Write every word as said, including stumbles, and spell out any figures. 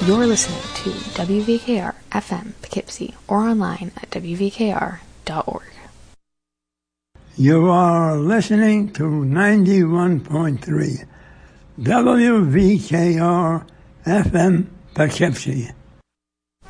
You're listening to W V K R F M Poughkeepsie or online at W V K R dot org. You are listening to ninety-one point three W V K R F M Poughkeepsie.